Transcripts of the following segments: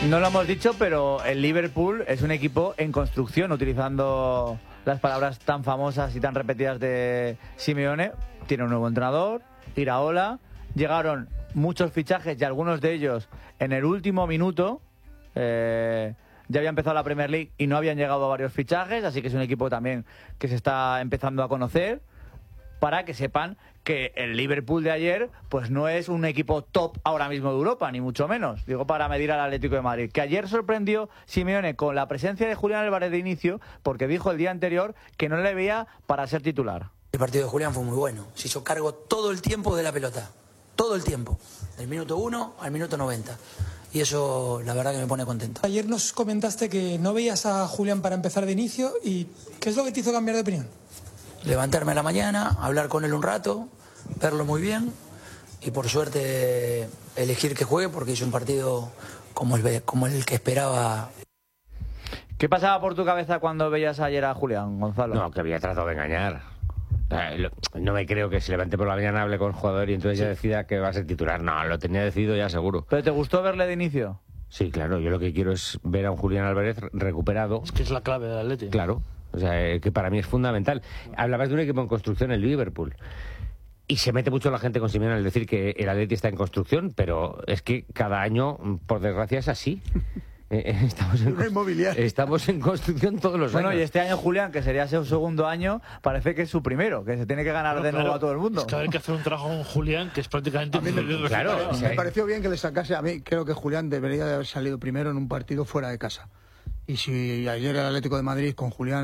No lo hemos dicho, pero el Liverpool es un equipo en construcción, utilizando las palabras tan famosas y tan repetidas de Simeone. Tiene un nuevo entrenador, Iraola. Llegaron muchos fichajes y algunos de ellos en el último minuto. Ya había empezado la Premier League y no habían llegado a varios fichajes, así que es un equipo también que se está empezando a conocer, para que sepan que el Liverpool de ayer pues no es un equipo top ahora mismo de Europa, ni mucho menos. Digo, para medir al Atlético de Madrid. Que ayer sorprendió Simeone con la presencia de Julián Álvarez de inicio, porque dijo el día anterior que no le veía para ser titular. El partido de Julián fue muy bueno. Se hizo cargo todo el tiempo de la pelota. Todo el tiempo. Del minuto 1 al minuto 90. Y eso la verdad que me pone contento. Ayer nos comentaste que no veías a Julián para empezar de inicio. ¿Y qué es lo que te hizo cambiar de opinión? Levantarme a la mañana, hablar con él un rato, verlo muy bien y por suerte elegir que juegue porque hizo un partido como el que esperaba. ¿Qué pasaba por tu cabeza cuando veías ayer a Julián, Gonzalo? No, que había tratado de engañar. No me creo que se levante por la mañana, hable con el jugador y entonces ya decida que va a ser titular. No, lo tenía decidido ya seguro. ¿Pero te gustó verle de inicio? Sí, claro, yo lo que quiero es ver a un Julián Álvarez recuperado. Es que es la clave del Atleti. Claro, o sea, que para mí es fundamental. Hablabas de un equipo en construcción, el Liverpool. Y se mete mucho la gente con Simeone al decir que el Atleti está en construcción, pero es que cada año, por desgracia, es así. Estamos en construcción todos los años. Bueno, y este año Julián, que sería su segundo año, parece que es su primero, que se tiene que ganar de nuevo a todo el mundo. Es que hay que hacer un trabajo con Julián que es prácticamente... Claro, me pareció bien que le sacase. A mí creo que Julián debería de haber salido primero en un partido fuera de casa. Y si ayer el Atlético de Madrid con Julián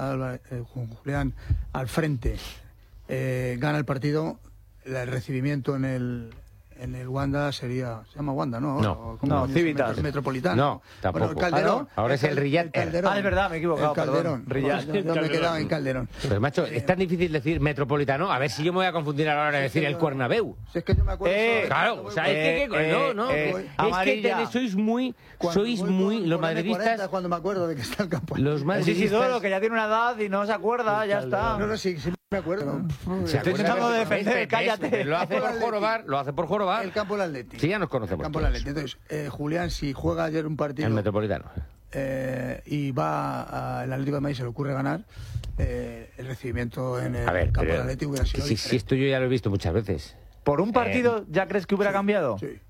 al frente gana el partido, el recibimiento en el Wanda sería... ¿Se llama Wanda, no? No, Civitas. Metropolitano. No, tampoco. Bueno, el Calderón. Ahora es el Riyad. Calderón. Ah, es verdad, me he equivocado. El Calderón. Yo me he quedado en Calderón. Pero, macho, es tan difícil decir Metropolitano. A ver si yo me voy a confundir a la hora de decir el Cuernabéu. Si es que yo me acuerdo... Claro, o sea, es que sois muy... Los madridistas... Cuando me acuerdo de que está el campo. Los madridistas... Sí, todo, que ya tiene una edad y no se acuerda, ya está. No, sí me acuerdo. Estoy intentando defender, cállate. Lo hace por jorobar. El campo del Atleti. Sí, ya nos conocemos. El campo del Atleti. Entonces, Julián, si juega ayer un partido... El Metropolitano. Y va al Atlético de Madrid, se le ocurre ganar, el recibimiento en el campo del Atleti hubiera sido si esto yo ya lo he visto muchas veces. ¿Por un partido ya crees que hubiera cambiado? Sí.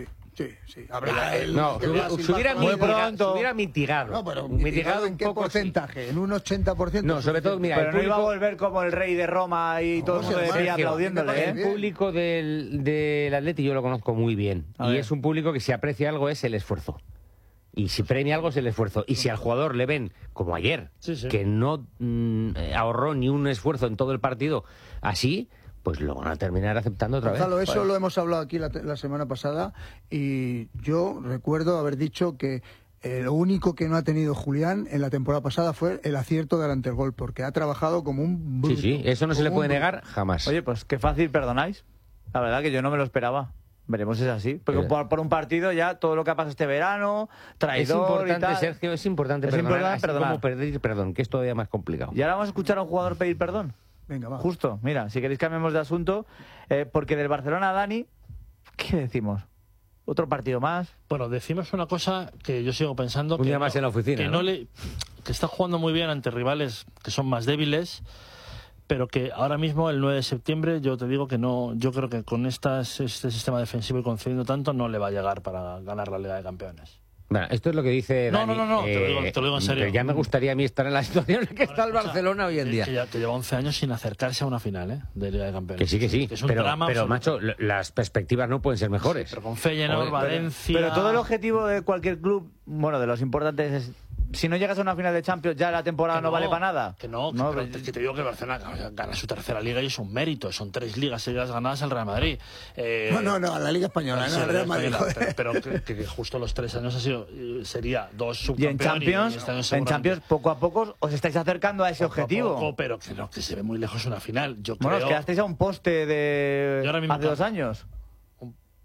Se hubiera mitigado. No, pero mitigado ¿en qué porcentaje? ¿En un 80%? No, sobre todo, mira, pero no iba a volver como el rey de Roma y todo el mundo de pie aplaudiéndole, El público del Atleti yo lo conozco muy bien. Y es un público que si aprecia algo es el esfuerzo. Y si premia algo es el esfuerzo. Y si al jugador le ven, como ayer, que no ahorró ni un esfuerzo en todo el partido así, pues lo van a terminar aceptando otra vez. Gonzalo, eso lo hemos hablado aquí la semana pasada y yo recuerdo haber dicho que lo único que no ha tenido Julián en la temporada pasada fue el acierto delante del gol, porque ha trabajado como un bruto. Sí, eso no se le puede negar jamás. Oye, pues qué fácil perdonáis. La verdad que yo no me lo esperaba. Veremos si es así. Porque por un partido ya todo lo que ha pasado este verano, traidor es importante, y tal. Sergio, es importante perdonar, como pedir perdón, que es todavía más complicado. Y ahora vamos a escuchar a un jugador pedir perdón. Venga, va. Justo, mira, si queréis cambiemos de asunto, porque del Barcelona, Dani, ¿qué decimos? ¿Otro partido más? Bueno, decimos una cosa que yo sigo pensando... Un día más en la oficina, que está jugando muy bien ante rivales que son más débiles, pero que ahora mismo, el 9 de septiembre, yo te digo que no... Yo creo que con este sistema defensivo y concediendo tanto, no le va a llegar para ganar la Liga de Campeones. Bueno, esto es lo que dice Dani. No, te lo digo en serio. Pero ya me gustaría a mí estar en la situación en que está el Barcelona hoy en día. Que lleva 11 años sin acercarse a una final de Liga de Campeones. Que sí. Que es un drama pero absoluto. macho, las perspectivas no pueden ser mejores. Sí, pero con Feyenoord, Valencia... Pero todo el objetivo de cualquier club, bueno, de los importantes es... Si no llegas a una final de Champions, ya la temporada no vale para nada. Que te digo que el Barcelona gana su tercera liga y es un mérito. Son 3 ligas seguidas ganadas al Real Madrid. No, a la Liga Española, no al Real Madrid. Pero que justo los 3 años sería 2 subcampeones. Y en Champions, poco a poco, os estáis acercando a ese objetivo. Pero que se ve muy lejos una final. Os quedasteis a un poste de hace 2 años.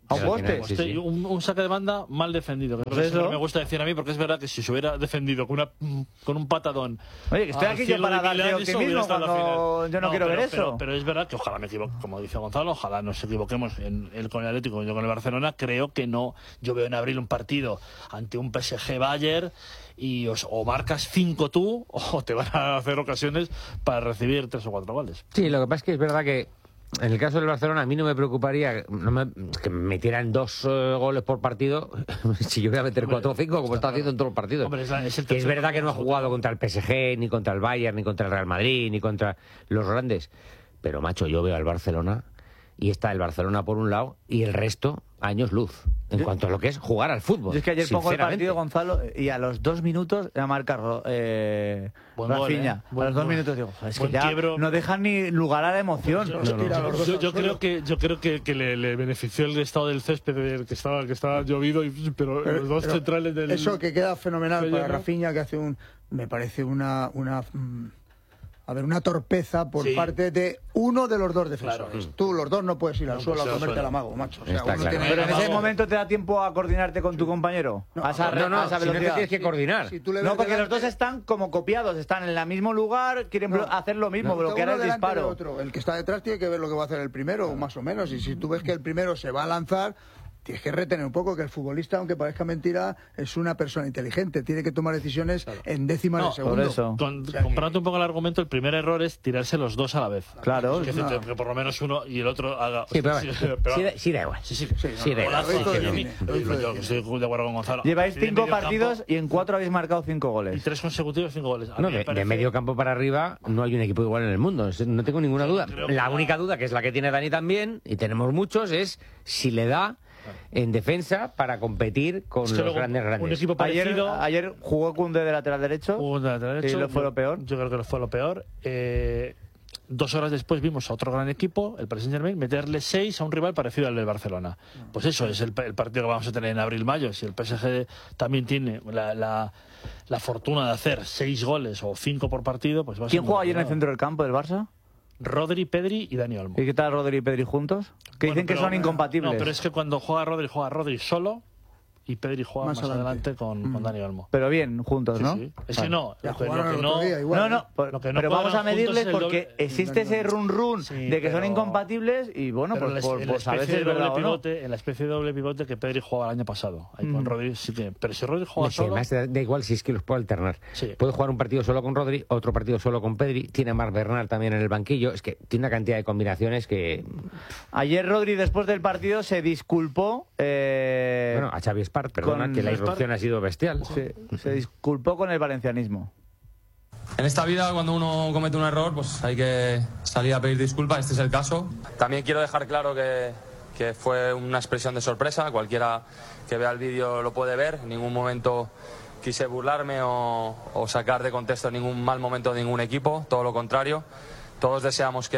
a un poste. Sí. Un saque de banda mal defendido. Que eso no me gusta decir a mí, porque es verdad que si se hubiera defendido con un patadón. Oye, que estoy aquí yo para darle optimismo cuando yo no quiero ver eso. Pero es verdad que ojalá me equivoque, como dice Gonzalo, ojalá nos equivoquemos con el Atlético, yo con el Barcelona. Creo que no. Yo veo en abril un partido ante un PSG Bayern y o marcas 5 tú o te van a hacer ocasiones para recibir 3 o 4 goles. Sí, lo que pasa es que es verdad que en el caso del Barcelona a mí no me preocuparía que me metieran 2 goles por partido si yo voy a meter 4 o 5 como está haciendo en todos los partidos. Hombre, es verdad que no ha jugado contra el PSG, ni contra el Bayern, ni contra el Real Madrid, ni contra los grandes. Pero, macho, yo veo al Barcelona y está el Barcelona por un lado y el resto años luz en cuanto a lo que es jugar al fútbol. Yo es que ayer pongo el partido, Gonzalo, y a los 2 minutos la marca Rafinha. A los 2 minutos digo, es que ya no dejan ni lugar a la emoción. Yo creo que le benefició el estado del césped que estaba llovido, pero los dos centrales del... Eso que queda fenomenal para Rafinha, que hace me parece una torpeza por parte de uno de los 2 defensores. Claro. Tú, los 2 no puedes ir al suelo a comerte la mago, macho. O sea, pero en ese momento te da tiempo a coordinarte con tu compañero. No, a esa velocidad. Si no te tienes que coordinar. No, porque los 2 están como copiados, están en el mismo lugar, quieren hacer lo mismo, bloquear el disparo. El que está detrás tiene que ver lo que va a hacer el primero, más o menos. Y si tú ves que el primero se va a lanzar, tienes que retener un poco que el futbolista, aunque parezca mentira, es una persona inteligente. Tiene que tomar decisiones en décimas de segundo. Por eso. Comprando un poco el argumento, el primer error es tirarse los 2 a la vez. Claro. Que por lo menos uno y el otro haga... Sí, da igual. Sí, da igual. Yo estoy de acuerdo con Gonzalo. Lleváis 5 partidos y en 4 habéis marcado 5 goles. Y 3 consecutivos, 5 goles. No, de medio campo para arriba no hay un equipo igual en el mundo. No tengo ninguna duda. La única duda, que es la que tiene Dani también, y tenemos muchos, es si le da en defensa para competir con los grandes. Un equipo parecido. Ayer jugó Koundé de lateral derecho. Y fue lo peor. Yo creo que fue lo peor. 2 horas después vimos a otro gran equipo, el Paris Saint-Germain, meterle 6 a un rival parecido al del Barcelona. Pues eso es el partido que vamos a tener en abril-mayo. Si el PSG también tiene la fortuna de hacer 6 goles o 5 por partido, pues va a ser... ¿Quién juega ayer en el centro del campo del Barça? Rodri, Pedri y Dani Olmo. ¿Y qué tal Rodri y Pedri juntos? Que dicen que son incompatibles. No, pero es que cuando juega Rodri solo y Pedri juega más adelante con Dani Olmo. Pero bien, juntos, ¿no? Sí. Es que no. Pero vamos a medirles porque existe ese run de que son incompatibles y bueno, pues a veces es verdad o no. En la especie de doble pivote que Pedri jugaba el año pasado. Ahí con Rodri sí que... Pero si Rodri juega solo... Además da igual si es que los puedo alternar. Sí. Puede jugar un partido solo con Rodri, otro partido solo con Pedri, tiene a Marc Bernal también en el banquillo. Es que tiene una cantidad de combinaciones que... Ayer Rodri, después del partido, se disculpó... Bueno, a Xavi Espart, perdona, que la irrupción ha sido bestial. Se disculpó con el valencianismo. En esta vida, cuando uno comete un error, pues hay que salir a pedir disculpas. Este es el caso. También quiero dejar claro que fue una expresión de sorpresa. Cualquiera que vea el vídeo lo puede ver. En ningún momento quise burlarme o sacar de contexto ningún mal momento de ningún equipo. Todo lo contrario. Todos deseamos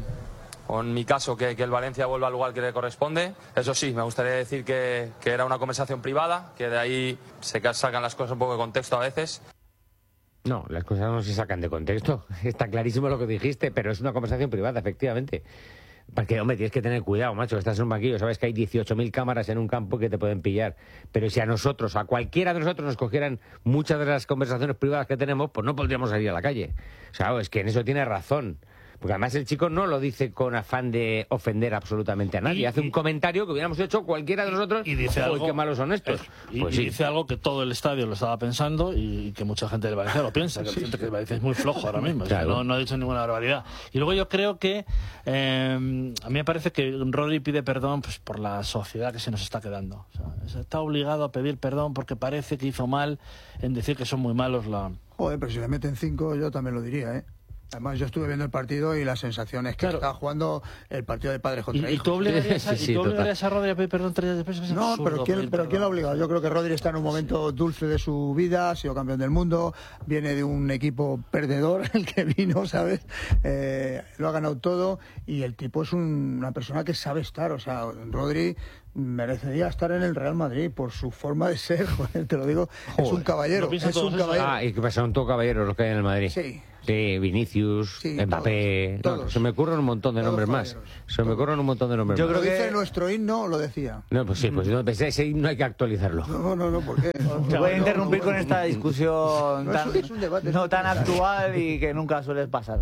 o en mi caso, que el Valencia vuelva al lugar que le corresponde. Eso sí, me gustaría decir que era una conversación privada, que de ahí se sacan las cosas un poco de contexto a veces. No, las cosas no se sacan de contexto. Está clarísimo lo que dijiste, pero es una conversación privada, efectivamente. Porque, hombre, tienes que tener cuidado, macho, estás en un banquillo, sabes que hay 18.000 cámaras en un campo que te pueden pillar. Pero si a nosotros, a cualquiera de nosotros nos cogieran muchas de las conversaciones privadas que tenemos, pues no podríamos salir a la calle. O sea, es que en eso tiene razón. Porque además el chico no lo dice con afán de ofender absolutamente a nadie. Hace un comentario que hubiéramos hecho cualquiera de nosotros. Y dice algo, qué malos son estos. Pues sí. Dice algo que todo el estadio lo estaba pensando y que mucha gente del Valencia lo piensa. Que gente que el Valencia es muy flojo ahora mismo. Claro. O sea, no ha dicho ninguna barbaridad. Y luego yo creo que a mí me parece que Rodri pide perdón pues por la sociedad que se nos está quedando. O sea, está obligado a pedir perdón porque parece que hizo mal en decir que son muy malos Joder, pero si le meten 5 yo también lo diría, ¿eh? Además, yo estuve viendo el partido y la sensación es que estaba jugando el partido de padres contra hijos. ¿Y tú obligarías a Rodri a pedir perdón 3 días después? No, pero ¿quién lo ha obligado? Yo creo que Rodri está en un momento dulce de su vida, ha sido campeón del mundo, viene de un equipo perdedor, el que vino, ¿sabes? Lo ha ganado todo y el tipo es una persona que sabe estar. O sea, Rodri merecería estar en el Real Madrid por su forma de ser, joder, te lo digo, es un caballero, es un caballero. Y que son todos caballeros los que hay en el Madrid. Sí. Sí, Vinicius, Sí, Mbappé... todos. No, se me ocurren un montón de nombres más. Yo creo que dice nuestro himno, lo decía. No, pues sí, pues ese himno hay que actualizarlo. No, ¿por qué? Te voy a interrumpir con esta discusión es un debate, no tan actual y que nunca suele pasar.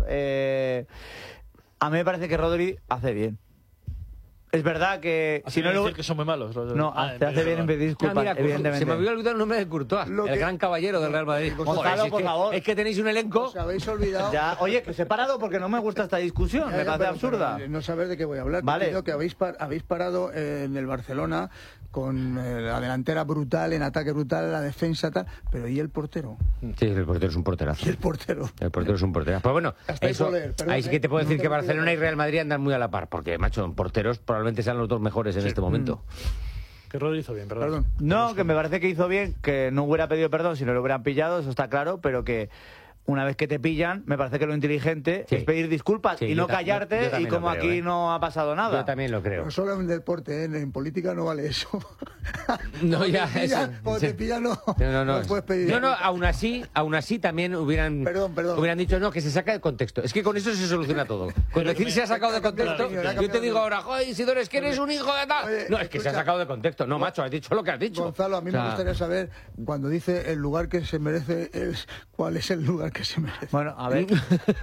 A mí me parece que Rodri hace bien. Es verdad que si no decir que son muy malos. No, te hace bien en pedir disculpas, evidentemente. Se me había olvidado el nombre de Courtois, el gran caballero del Real Madrid. Gonzalo, por favor. Es que tenéis un elenco... Os habéis olvidado... Ya, oye, que os he parado porque no me gusta esta discusión, me parece absurda. No saber de qué voy a hablar. Vale. Te pido que habéis parado en el Barcelona con la delantera brutal, en ataque brutal, la defensa tal, pero ¿y el portero? Sí, el portero es un porterazo. ¿Y el portero? El portero es un porterazo. Pues bueno, eso, ahí sí que te puedo decir que Barcelona y Real Madrid andan muy a la par, porque, macho, en porteros probablemente sean los dos mejores en este momento. Que Rodri hizo bien, perdón. No, que me parece que hizo bien, que no hubiera pedido perdón si no lo hubieran pillado, eso está claro, pero que una vez que te pillan, me parece que lo inteligente es pedir disculpas y no callarte y como aquí no ha pasado nada. Yo también lo creo. No solo en deporte, en política no vale eso. No, ya, o te pillan, no puedes pedir. No, aún así también hubieran dicho, no, que se saca de contexto. Es que con eso se soluciona todo. Con decir se ha sacado de contexto, yo te digo ahora, joder, Isidoro, es que eres un hijo de tal. No, es que se ha sacado de contexto. No, macho, has dicho lo que has dicho. Gonzalo, a mí me gustaría saber, cuando dice el lugar que se merece, ¿cuál es el lugar que se merece? Bueno, a ver.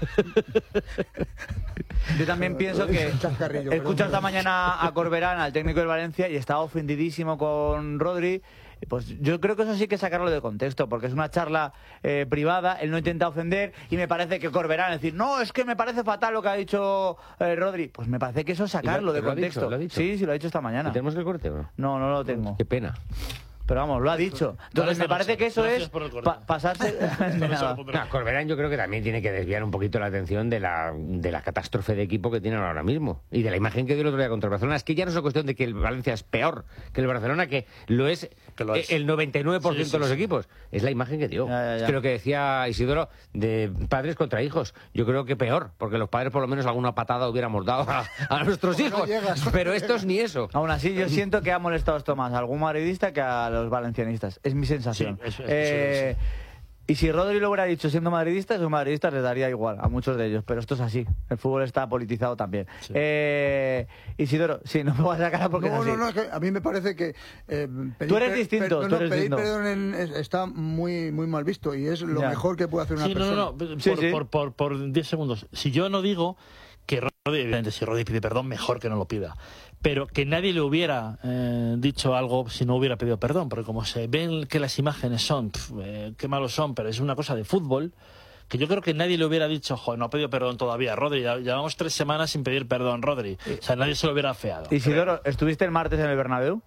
Yo también pienso que he escuchado esta mañana a Corberán, al técnico del Valencia, y estaba ofendidísimo con Rodri. Pues yo creo que eso sí que sacarlo de contexto, porque es una charla privada, él no intenta ofender, y me parece que Corberán decir, no, es que me parece fatal lo que ha dicho Rodri. Pues me parece que eso es sacarlo de contexto. ¿Lo ha dicho? Sí, lo ha dicho esta mañana. ¿Tenemos el corte o no? No lo tengo. Qué pena. Pero vamos, lo ha dicho. Entonces me parece que eso es pasarse... Corberán yo creo que también tiene que desviar un poquito la atención de la catástrofe de equipo que tienen ahora mismo. Y de la imagen que dio el otro día contra el Barcelona. Es que ya no es cuestión de que el Valencia es peor que el Barcelona, que lo es el 99% de los equipos. Es la imagen que dio. Es que lo que decía Isidoro, de padres contra hijos. Yo creo que peor, porque los padres por lo menos alguna patada hubiéramos dado a nuestros hijos. Pero estos ni eso. Aún así, yo siento que ha molestado esto más a algún madridista que a los valencianistas. Es mi sensación. Sí, y si Rodri lo hubiera dicho siendo madridista, esos madridistas les daría igual a muchos de ellos, pero esto es así. El fútbol está politizado también. Sí. Isidoro, sí, no me voy a sacar porque es así. No, es que a mí me parece que tú eres distinto. Pedir perdón está muy mal visto y es lo mejor que puede hacer una persona. Por 10 segundos. Si yo no digo que Rodri, evidentemente, si Rodri pide perdón, mejor que no lo pida. Pero que nadie le hubiera dicho algo si no hubiera pedido perdón, porque como se ven que las imágenes son, qué malos son, pero es una cosa de fútbol, que yo creo que nadie le hubiera dicho, joder, no ha pedido perdón todavía, Rodri, ya llevamos 3 semanas sin pedir perdón, Rodri. O sea, nadie se lo hubiera afeado. Isidoro, ¿estuviste el martes en el Bernabéu?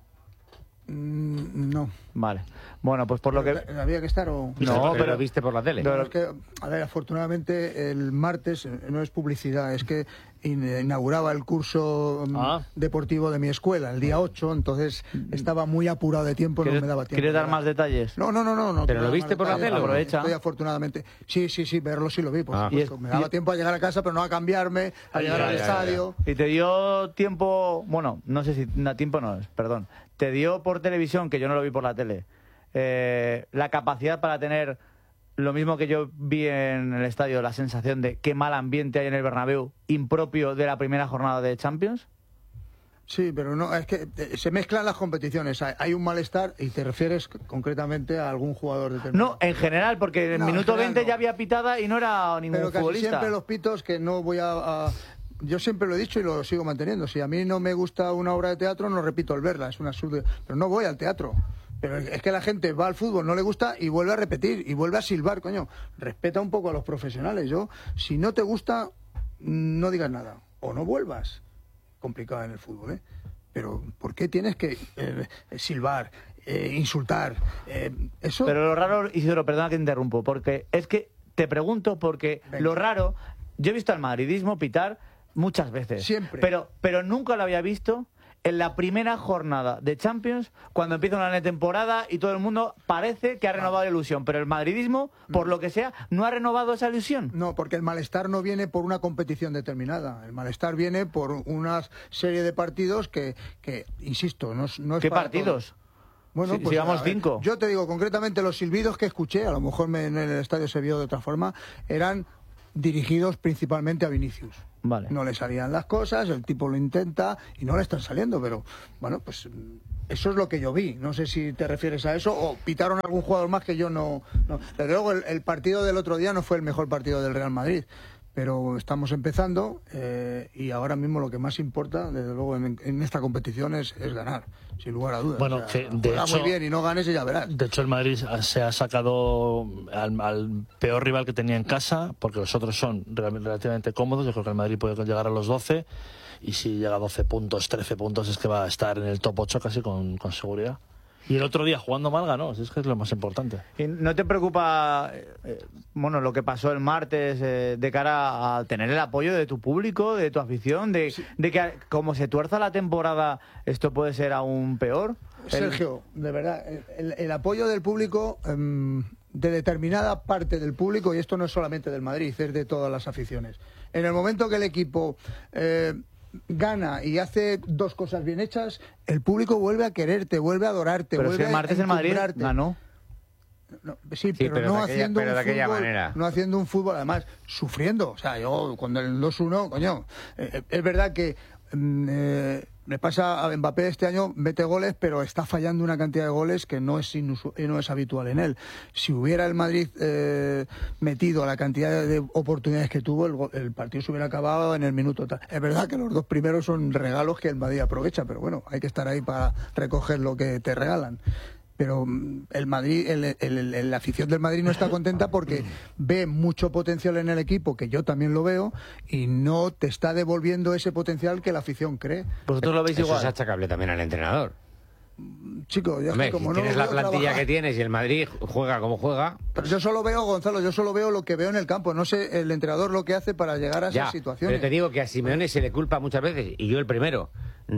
No. Vale. Bueno, pues por lo que... ¿Había que estar o...? No, pero lo viste por la tele. Pero es que, a ver, afortunadamente el martes no es publicidad, es que inauguraba el curso deportivo de mi escuela, el día 8, entonces estaba muy apurado de tiempo, no me daba tiempo. ¿Quieres dar más detalles? No. ¿Pero lo viste por la tele? Aprovecha. Estoy afortunadamente. Sí, verlo sí lo vi, por supuesto. Me daba tiempo a llegar a casa, pero no a cambiarme, a llegar al estadio. ¿Y te dio tiempo? Bueno, no sé si tiempo no es, perdón. ¿Te dio por televisión, que yo no lo vi por la tele, la capacidad para tener lo mismo que yo vi en el estadio, la sensación de qué mal ambiente hay en el Bernabéu, impropio de la primera jornada de Champions? Sí, pero no, es que se mezclan las competiciones. Hay un malestar y te refieres concretamente a algún jugador determinado. No, en general, porque en el minuto 20 ya había pitada y no era ningún futbolista. Pero casi siempre los pitos que no voy a... Yo siempre lo he dicho y lo sigo manteniendo. Si a mí no me gusta una obra de teatro, no repito el verla. Es un absurdo. Pero no voy al teatro. Pero es que la gente va al fútbol, no le gusta y vuelve a repetir y vuelve a silbar, coño. Respeta un poco a los profesionales. Si no te gusta, no digas nada. O no vuelvas. Complicado en el fútbol, ¿eh? Pero ¿por qué tienes que silbar, insultar? Eso... Pero lo raro, Isidoro, perdona que te interrumpo, porque es que te pregunto porque lo raro... Yo he visto al madridismo pitar muchas veces. Siempre. Pero nunca lo había visto en la primera jornada de Champions, cuando empieza una temporada y todo el mundo parece que ha renovado la ilusión, pero el madridismo, por lo que sea, no ha renovado esa ilusión. No, porque el malestar no viene por una competición determinada. El malestar viene por una serie de partidos que insisto, no es ¿Qué para partidos? todos. Bueno, pues sigamos 5. Yo te digo, concretamente, los silbidos que escuché, a lo mejor en el estadio se vio de otra forma, eran dirigidos principalmente a Vinicius. Vale. No le salían las cosas, el tipo lo intenta y no le están saliendo, pero bueno, pues eso es lo que yo vi. No sé si te refieres a eso o pitaron a algún jugador más que yo no. Desde luego, el partido del otro día no fue el mejor partido del Real Madrid. Pero estamos empezando y ahora mismo lo que más importa, desde luego, en esta competición es ganar, sin lugar a dudas. Bueno, o sea, que de hecho, muy bien y no ganes y ya verás. De hecho, el Madrid se ha sacado al peor rival que tenía en casa, porque los otros son relativamente cómodos. Yo creo que el Madrid puede llegar a los 12 y si llega a 12 puntos, 13 puntos, es que va a estar en el top 8 casi con seguridad. Y el otro día jugando mal ganó, es que es lo más importante. ¿Y no te preocupa lo que pasó el martes de cara a tener el apoyo de tu público, de tu afición, de que como se tuerza la temporada esto puede ser aún peor? Sergio, de verdad, el apoyo del público, de determinada parte del público, y esto no es solamente del Madrid, es de todas las aficiones. En el momento que el equipo gana y hace dos cosas bien hechas, el público vuelve a quererte, vuelve a adorarte, pero vuelve si el martes el Madrid ganó. No, sí, pero no haciendo un fútbol, no haciendo un fútbol, además sufriendo. O sea, yo cuando el 2-1, coño, es verdad que me pasa a Mbappé este año, mete goles, pero está fallando una cantidad de goles que no es habitual en él. Si hubiera el Madrid metido la cantidad de oportunidades que tuvo, el partido se hubiera acabado en el minuto tal. Es verdad que los dos primeros son regalos que el Madrid aprovecha, pero bueno, hay que estar ahí para recoger lo que te regalan. Pero el Madrid, la afición del Madrid no está contenta porque ve mucho potencial en el equipo, que yo también lo veo, y no te está devolviendo ese potencial que la afición cree. ¿Vosotros lo veis igual? Eso es achacable también al entrenador. Chico, ya Hombre, es que como si tienes la plantilla trabajar, que tienes y el Madrid juega como juega... Pero yo solo veo, Gonzalo, lo que veo en el campo. No sé el entrenador lo que hace para llegar a esas situaciones. Pero te digo que a Simeone se le culpa muchas veces, y yo el primero,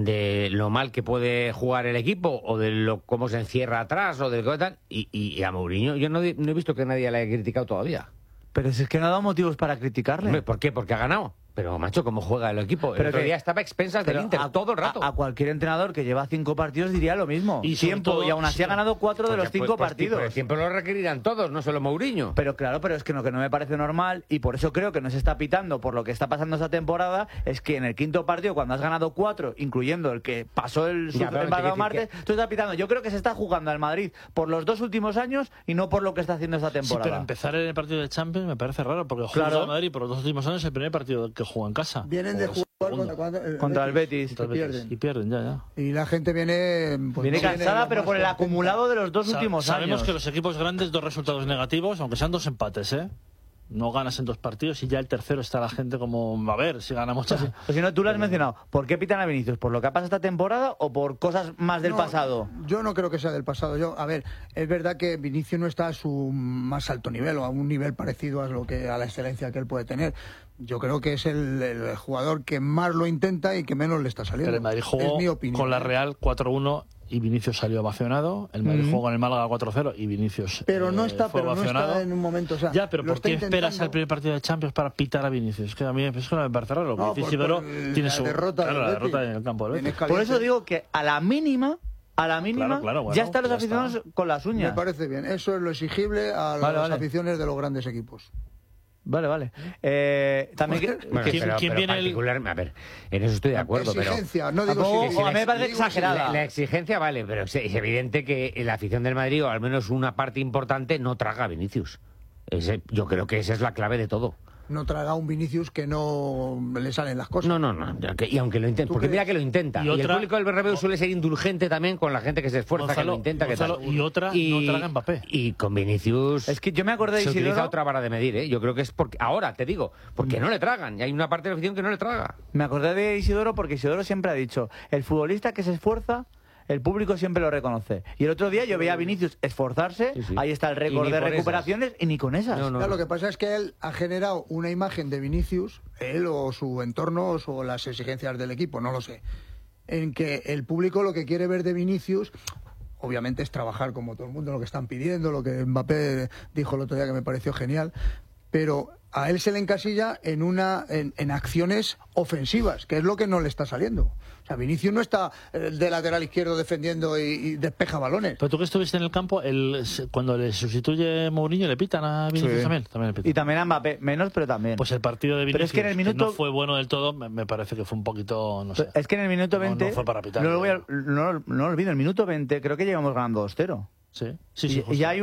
de lo mal que puede jugar el equipo, o de cómo se encierra atrás, o de lo que tal. Y a Mourinho yo no he visto que nadie le haya criticado todavía. Pero si es que no ha dado motivos para criticarle. Hombre, ¿por qué? Porque ha ganado. Pero, macho, ¿cómo juega el equipo? El otro día estaba a expensas del Inter todo el rato. A cualquier entrenador que lleva 5 partidos diría lo mismo. Y aún así ha ganado 4 de los 5 partidos. Pero siempre lo requerirán todos, no solo Mourinho. Pero claro, pero es que lo que no me parece normal, y por eso creo que no se está pitando por lo que está pasando esta temporada, es que en el quinto partido, cuando has ganado 4, incluyendo el que pasó el pasado martes, tú estás pitando. Yo creo que se está jugando al Madrid por los 2 últimos años y no por lo que está haciendo esta temporada. Sí, pero empezar en el partido de Champions me parece raro, porque juega al Madrid por los 2 últimos años, el primer partido que juega en casa. Vienen de jugar contra el Betis. Y pierden, ya. Y la gente viene cansada, pero por el acumulado de los 2 últimos años. Sabemos que los equipos grandes, 2 resultados negativos, aunque sean 2 empates, no ganas en 2 partidos y ya el tercero está la gente como, a ver, si ganamos así. Pues si no, tú lo has mencionado. ¿Por qué pitan a Vinicius? ¿Por lo que ha pasado esta temporada o por cosas más del pasado? Yo no creo que sea del pasado. A ver, es verdad que Vinicius no está a su más alto nivel o a un nivel parecido a la excelencia que él puede tener. Yo creo que es el jugador que más lo intenta y que menos le está saliendo. Pero el Madrid jugó es mi opinión, con la Real 4-1 y Vinicius salió ovacionado. El Madrid jugó con el Málaga 4-0 y Vinicius pero no está en un momento. O sea, ya, pero ¿por qué esperas al primer partido de Champions para pitar a Vinicius? Que a mí eso me parece raro. No, Isidoro tiene su derrota en el campo del Betis. Por eso digo que a la mínima bueno, ya están los aficionados con las uñas. Me parece bien. Eso es lo exigible a las aficiones de los grandes equipos. Vale. También ¿quién viene a ver, en eso estoy de acuerdo, exigencia, pero no digo a mí me parece exagerada. La exigencia vale, pero es evidente que la afición del Madrid, o al menos una parte importante, no traga a Vinicius. Yo creo que esa es la clave de todo. No traga un Vinicius que no le salen las cosas. No. Y aunque lo intenta, porque mira que lo intenta. Y el público del Bernabéu suele ser indulgente también con la gente que se esfuerza, que lo intenta. Gonzalo, no traga Mbappé. Y con Vinicius... Es que yo me acordé de Isidoro... Se utiliza otra vara de medir, Yo creo que es porque... Ahora, te digo, porque no le tragan. Y hay una parte de la afición que no le traga. Me acordé de Isidoro porque Isidoro siempre ha dicho, el futbolista que se esfuerza... El público siempre lo reconoce. Y el otro día yo veía a Vinicius esforzarse, ahí está el récord de recuperaciones, y ni con esas. Claro, lo que pasa es que él ha generado una imagen de Vinicius, él o su entorno o las exigencias del equipo, no lo sé. en que el público lo que quiere ver de Vinicius, obviamente, es trabajar como todo el mundo, lo que están pidiendo, lo que Mbappé dijo el otro día que me pareció genial, pero a él se le encasilla en acciones ofensivas, que es lo que no le está saliendo. O sea, Vinicius no está de lateral izquierdo defendiendo y despeja balones. Pero tú que estuviste en el campo, cuando le sustituye Mourinho, ¿le pitan a Vinicius también? También le pitan. Y también a Mbappé, menos, pero también. Pues el partido de Vinicius, pero es que en el minuto... no fue bueno del todo, me parece que fue un poquito, no sé. Es que en el minuto 20... No fue para pitar. No lo olvido, en el minuto 20 creo que llegamos ganando 2-0. Sí. Y hay